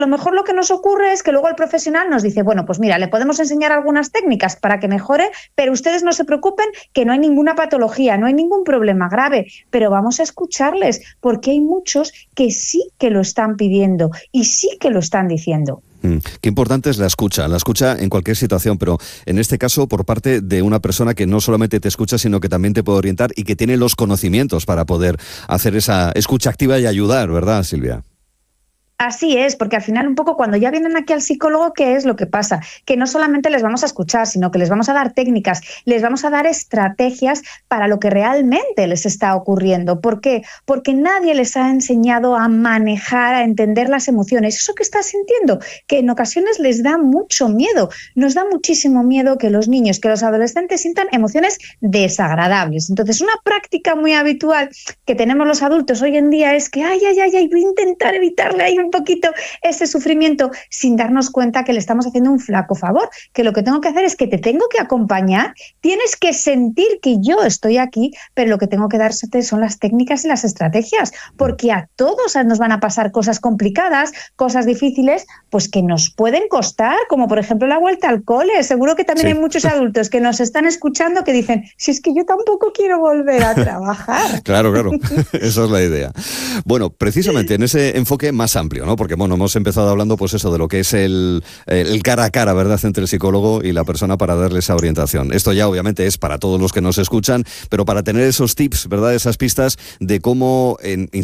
lo mejor lo que nos ocurre es que luego el profesional nos dice, bueno, pues mira, le podemos enseñar algunas técnicas para que mejore, pero ustedes no se preocupen que no hay ninguna patología, no hay ningún problema grave, pero vamos a escucharles porque hay muchos que sí que lo están pidiendo y sí que lo están diciendo. Qué importante es la escucha en cualquier situación, pero en este caso por parte de una persona que no solamente te escucha, sino que también te puede orientar y que tiene los conocimientos para poder hacer esa escucha activa y ayudar, ¿verdad, Silvia? Así es, porque al final un poco cuando ya vienen aquí al psicólogo, ¿qué es lo que pasa? Que no solamente les vamos a escuchar, sino que les vamos a dar técnicas, les vamos a dar estrategias para lo que realmente les está ocurriendo. ¿Por qué? Porque nadie les ha enseñado a manejar, a entender las emociones. Eso que estás sintiendo, que en ocasiones les da mucho miedo. Nos da muchísimo miedo que los niños, que los adolescentes sientan emociones desagradables. Entonces, una práctica muy habitual que tenemos los adultos hoy en día es que, voy a intentar evitarle ahí un poquito ese sufrimiento sin darnos cuenta que le estamos haciendo un flaco favor, que lo que tengo que hacer es que te tengo que acompañar, tienes que sentir que yo estoy aquí, pero lo que tengo que darte son las técnicas y las estrategias, porque a todos nos van a pasar cosas complicadas, cosas difíciles, pues que nos pueden costar, como por ejemplo la vuelta al cole. Seguro que también hay muchos adultos que nos están escuchando que dicen, si es que yo tampoco quiero volver a trabajar. Claro, esa es la idea. Bueno, precisamente en ese enfoque más amplio, ¿no? Porque bueno, hemos empezado hablando pues eso de lo que es el cara a cara, ¿verdad?, entre el psicólogo y la persona para darle esa orientación. Esto ya obviamente es para todos los que nos escuchan, pero para tener esos tips, ¿verdad?, esas pistas de cómo,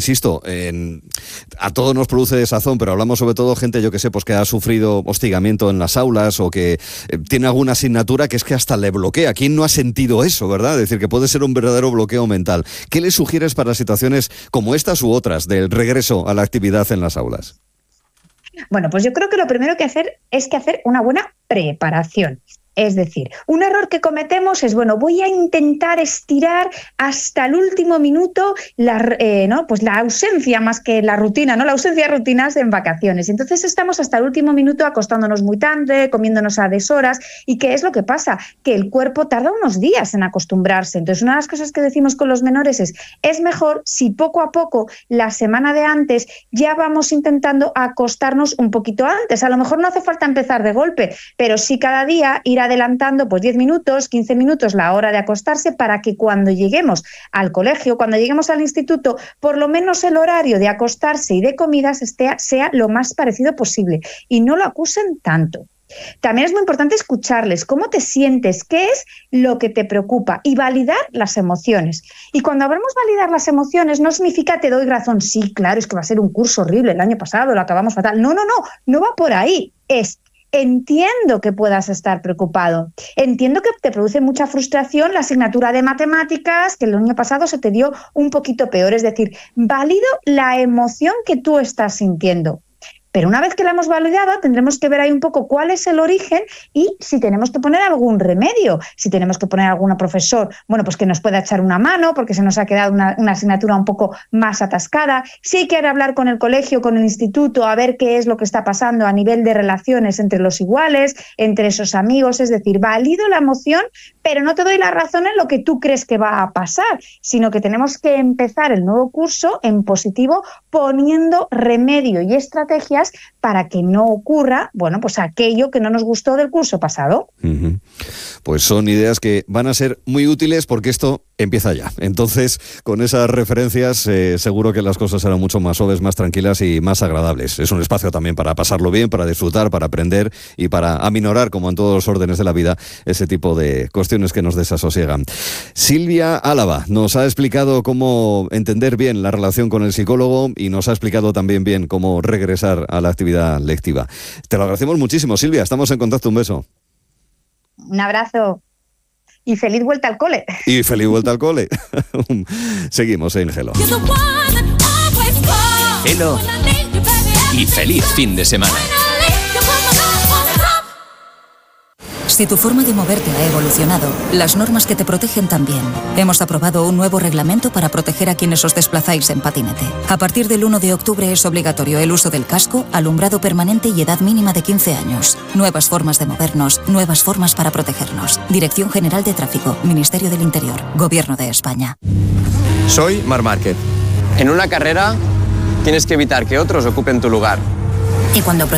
a todos nos produce desazón, pero hablamos sobre todo gente, yo que sé, pues que ha sufrido hostigamiento en las aulas o que tiene alguna asignatura que es que hasta le bloquea. ¿Quién no ha sentido eso, verdad? Es decir, que puede ser un verdadero bloqueo mental. ¿Qué le sugieres para situaciones como estas u otras del regreso a la actividad en las aulas? Bueno, pues yo creo que lo primero que hacer es hacer una buena preparación. Es decir, un error que cometemos es, voy a intentar estirar hasta el último minuto pues la ausencia más que la rutina, ¿no? La ausencia de rutinas en vacaciones. Entonces estamos hasta el último minuto acostándonos muy tarde, comiéndonos a deshoras. ¿Y qué es lo que pasa? Que el cuerpo tarda unos días en acostumbrarse. Entonces una de las cosas que decimos con los menores es mejor si poco a poco, la semana de antes, ya vamos intentando acostarnos un poquito antes. A lo mejor no hace falta empezar de golpe, pero sí cada día ir adelantando pues 10 minutos, 15 minutos la hora de acostarse para que cuando lleguemos al colegio, cuando lleguemos al instituto, por lo menos el horario de acostarse y de comidas sea lo más parecido posible y no lo acusen tanto. También es muy importante escucharles, cómo te sientes, qué es lo que te preocupa y validar las emociones. Y cuando hablamos de validar las emociones no significa te doy razón, sí, claro, es que va a ser un curso horrible, el año pasado lo acabamos fatal. No va por ahí, entiendo que puedas estar preocupado. Entiendo que te produce mucha frustración la asignatura de matemáticas, que el año pasado se te dio un poquito peor. Es decir, valido la emoción que tú estás sintiendo. Pero una vez que la hemos validado, tendremos que ver ahí un poco cuál es el origen y si tenemos que poner algún remedio, si tenemos que poner algún profesor, pues que nos pueda echar una mano porque se nos ha quedado una asignatura un poco más atascada. Si hay que hablar con el colegio, con el instituto, a ver qué es lo que está pasando a nivel de relaciones entre los iguales, entre esos amigos. Es decir, valido la emoción, pero no te doy la razón en lo que tú crees que va a pasar, sino que tenemos que empezar el nuevo curso en positivo poniendo remedio y estrategias para que no ocurra, pues aquello que no nos gustó del curso pasado. Uh-huh. Pues son ideas que van a ser muy útiles porque esto empieza ya. Entonces, con esas referencias, seguro que las cosas serán mucho más suaves, más tranquilas y más agradables. Es un espacio también para pasarlo bien, para disfrutar, para aprender y para aminorar, como en todos los órdenes de la vida, ese tipo de cuestiones que nos desasosiegan. Silvia Álava nos ha explicado cómo entender bien la relación con el psicólogo y nos ha explicado también bien cómo regresar a la actividad lectiva. Te lo agradecemos muchísimo, Silvia. Estamos en contacto. Un beso. Un abrazo. Y feliz vuelta al cole. Y feliz vuelta al cole. Seguimos en Hello. Hello. Y feliz fin de semana. Si tu forma de moverte ha evolucionado, las normas que te protegen también. Hemos aprobado un nuevo reglamento para proteger a quienes os desplazáis en patinete. A partir del 1 de octubre es obligatorio el uso del casco, alumbrado permanente y edad mínima de 15 años. Nuevas formas de movernos, nuevas formas para protegernos. Dirección General de Tráfico, Ministerio del Interior, Gobierno de España. Soy Marc Márquez. En una carrera tienes que evitar que otros ocupen tu lugar. Y cuando